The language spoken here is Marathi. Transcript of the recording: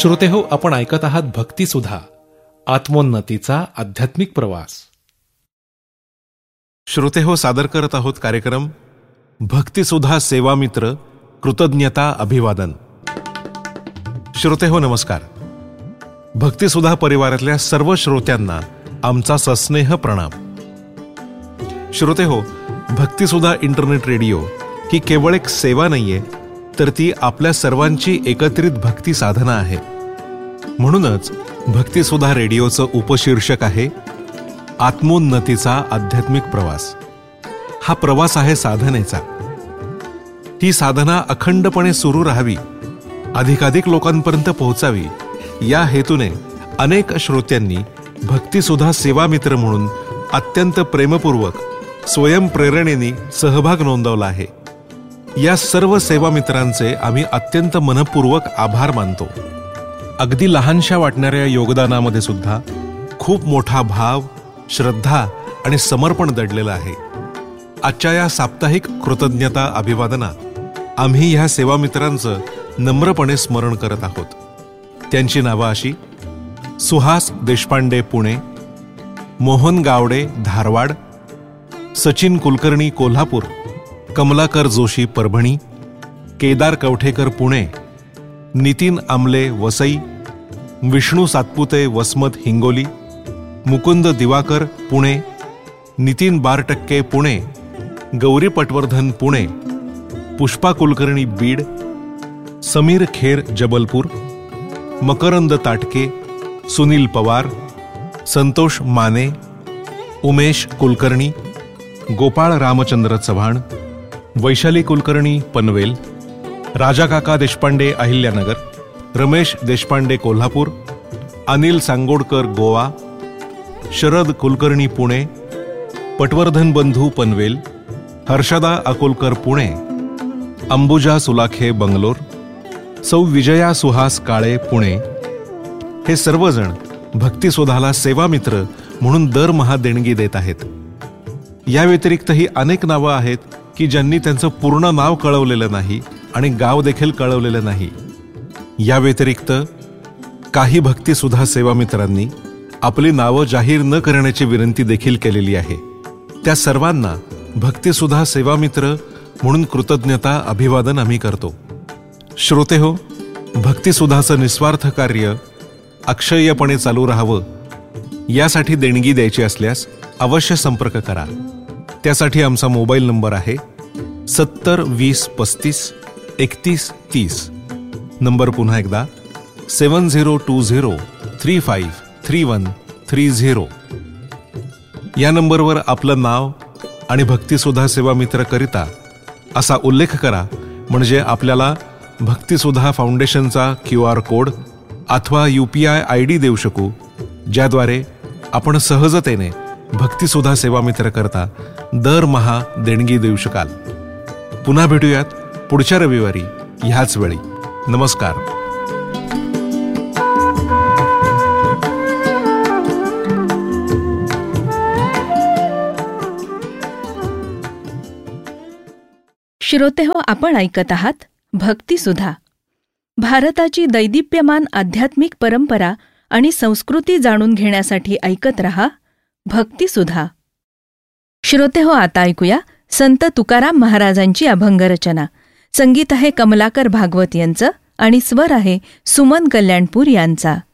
श्रोतेहो, आपण ऐकत आहात भक्तिसुधा, आत्मोन्नतीचा आध्यात्मिक प्रवास. श्रोतेहो, सादर करत आहोत कार्यक्रम भक्तिसुधा सेवामित्र कृतज्ञता अभिवादन. श्रोतेहो नमस्कार. भक्तिसुधा परिवारातल्या सर्व श्रोत्यांना आमचा सस्नेह प्रणाम. श्रोतेहो, भक्तिसुधा इंटरनेट रेडिओ ही केवळ एक सेवा नाहीये, तर ती आपल्या सर्वांची एकत्रित भक्ती साधना आहे. म्हणूनच भक्तिसुधा रेडिओचं उपशीर्षक आहे आत्मोन्नतीचा आध्यात्मिक प्रवास. हा प्रवास आहे साधनेचा. ही साधना अखंडपणे सुरू राहावी, अधिकाधिक लोकांपर्यंत पोहोचावी, या हेतूने अनेक श्रोत्यांनी भक्तिसुधा सेवामित्र म्हणून अत्यंत प्रेमपूर्वक स्वयंप्रेरणेने सहभाग नोंदवला आहे. या सर्व सेवामित्रांचे आम्ही अत्यंत मनपूर्वक आभार मानतो. अगदी लहानशा वाटणाऱ्या योगदानामध्ये सुद्धा खूप मोठा भाव, श्रद्धा आणि समर्पण दडलेलं आहे. आजच्या या साप्ताहिक कृतज्ञता अभिवादनात आम्ही ह्या सेवामित्रांचं नम्रपणे स्मरण करत आहोत. त्यांची नावं अशी: सुहास देशपांडे पुणे, मोहन गावडे धारवाड, सचिन कुलकर्णी कोल्हापूर, कमलाकर जोशी परभणी, केदार कवठेकर पुणे, नितीन आमले वसई, विष्णू सातपुते वसमत हिंगोली, मुकुंद दिवाकर पुणे, नितीन बारटक्के पुणे, गौरी पटवर्धन पुणे, पुष्पा कुलकर्णी बीड, समीर खेर जबलपूर, मकरंद ताटके, सुनील पवार, संतोष माने, उमेश कुलकर्णी, गोपाळ रामचंद्र चव्हाण, वैशाली कुलकर्णी पनवेल, राजाकाका देशपांडे अहिल्यानगर, रमेश देशपांडे कोल्हापूर, अनिल सांगोडकर गोवा, शरद कुलकर्णी पुणे, पटवर्धन बंधू पनवेल, हर्षदा अकोलकर पुणे, अंबुजा सुलाखे बंगलोर, सौ विजया सुहास काळे पुणे. हे सर्वजण भक्तिसुधाला सेवामित्र म्हणून दरमहा देणगी देत आहेत. या व्यतिरिक्तही अनेक नावं आहेत की ज्यांनी त्यांचं पूर्ण नाव कळवलेलं नाही आणि गाव देखील कळवलेलं नाही. या व्यतिरिक्त काही भक्तिसुधा सेवामित्रांनी आपली नावं जाहीर न करण्याची विनंती देखील केलेली आहे. त्या सर्वांना भक्तिसुधा सेवामित्र म्हणून कृतज्ञता अभिवादन आम्ही करतो. श्रोतेहो, भक्तिसुधाचं निस्वार्थ कार्य अक्षय्यपणे चालू राहावं, यासाठी देणगी द्यायची असल्यास अवश्य संपर्क करा. त्यासाठी आमचा मोबाईल नंबर आहे 70 20 35 31 30. नंबर पुन्हा एकदा 7020 35 31 30. या नंबरवर आपलं नाव आणि भक्तिसुधा सेवामित्र करिता असा उल्लेख करा, म्हणजे आपल्याला भक्तिसुधा फाउंडेशनचा QR कोड अथवा UPI ID देऊ शकू, ज्याद्वारे आपण सहजतेने भक्तिसुधा सेवामित्र करता दरमहा देणगी देऊ शकाल. पुन्हा भेटूयात पुढच्या रविवारी ह्याच वेळी. नमस्कार. श्रोतेहो, आपण ऐकत आहात भक्तिसुधा. भारताची दैदिप्यमान आध्यात्मिक परंपरा आणि संस्कृती जाणून घेण्यासाठी ऐकत रहा भक्तिसुधा. श्रोतेहो, आता ऐकूया संत तुकाराम महाराजांची अभंगरचना. संगीत आहे कमलाकर भागवत यांचं आणि स्वर आहे सुमन कल्याणपूर यांचा.